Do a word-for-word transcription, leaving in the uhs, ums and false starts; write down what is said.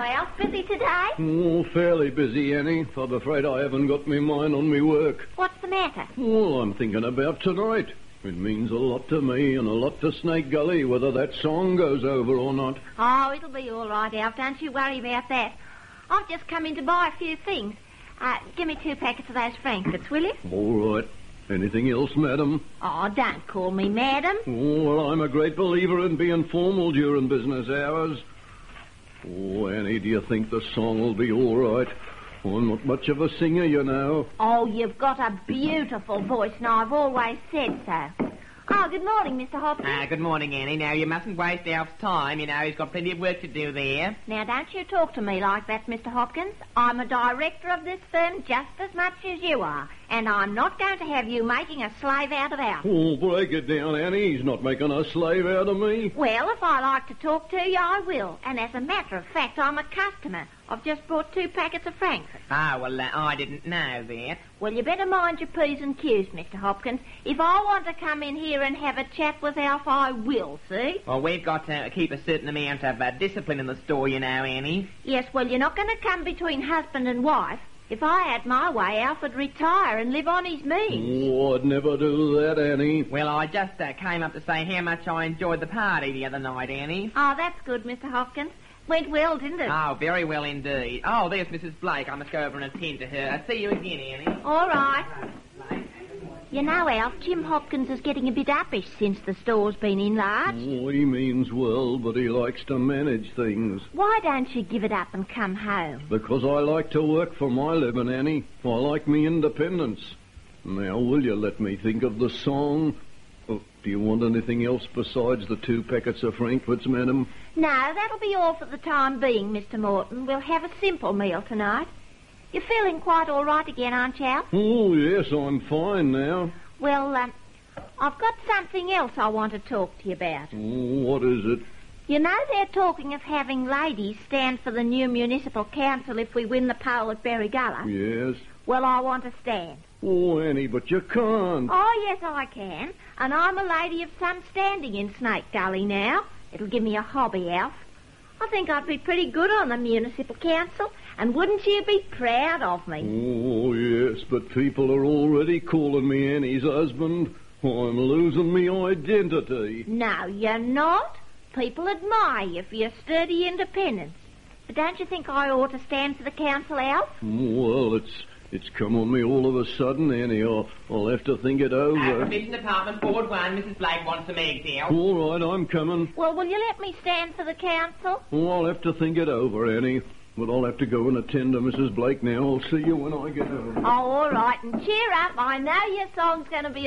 Alf. Busy today? Oh, fairly busy, Annie. I'm afraid I haven't got my mind on me work. What's the matter? Oh, I'm thinking about tonight. It means a lot to me and a lot to Snake Gully, whether that song goes over or not. Oh, it'll be all right, Alf. Don't you worry about that. I've just come in to buy a few things. Uh, give me two packets of those Frankfurts, will you? All right. Anything else, madam? Oh, don't call me madam. Oh, well, I'm a great believer in being formal during business hours. Oh, Annie, do you think the song will be all right? I'm not much of a singer, you know. Oh, you've got a beautiful voice, and I've always said so. Oh, good morning, Mister Hopkins. Ah, good morning, Annie. Now, you mustn't waste Alf's time. You know, he's got plenty of work to do there. Now, don't you talk to me like that, Mister Hopkins. I'm a director of this firm just as much as you are, and I'm not going to have you making a slave out of Alf. Oh, break it down, Annie. He's not making a slave out of me. Well, if I like to talk to you, I will. And as a matter of fact, I'm a customer. I've just bought two packets of Frankfurt. Ah, well, uh, I didn't know that. Well, you better mind your P's and Q's, Mister Hopkins. If I want to come in here and have a chat with Alf, I will, see? Well, we've got to keep a certain amount of uh, discipline in the store, you know, Annie. Yes, well, you're not going to come between husband and wife. If I had my way, Alf would retire and live on his means. Oh, I'd never do that, Annie. Well, I just uh, came up to say how much I enjoyed the party the other night, Annie. Oh, that's good, Mister Hopkins. Went well, didn't it? Oh, very well indeed. Oh, there's Missus Blake. I must go over and attend to her. I'll see you again, Annie. All right. You know, Alf, Jim Hopkins is getting a bit uppish since the store's been enlarged. Oh, he means well, but he likes to manage things. Why don't you give it up and come home? Because I like to work for my living, Annie. I like me independence. Now, will you let me think of the song? Oh, do you want anything else besides the two packets of Frankfurts, madam? No, that'll be all for the time being, Mister Morton. We'll have a simple meal tonight. You're feeling quite all right again, aren't you, Al? Oh, yes, I'm fine now. Well, um, I've got something else I want to talk to you about. Oh, what is it? You know they're talking of having ladies stand for the new municipal council if we win the poll at Berrigullah. Yes. Well, I want to stand. Oh, Annie, but you can't. Oh, yes, I can. And I'm a lady of some standing in Snake Gully now. It'll give me a hobby, Alf. I think I'd be pretty good on the municipal council, and wouldn't you be proud of me? Oh, yes, but people are already calling me Annie's husband. I'm losing me identity. No, you're not. People admire you for your sturdy independence. But don't you think I ought to stand for the council, Alf? Well, it's it's come on me all of a sudden, Annie. I'll, I'll have to think it over. Uh, Provision Department, Board one, Missus Blake wants some eggs, Al. All right, I'm coming. Well, will you let me stand for the council? Oh, I'll have to think it over, Annie. But I'll have to go and attend to Missus Blake now. I'll see you when I get home. Oh, all right, and cheer up. I know your song's going to be a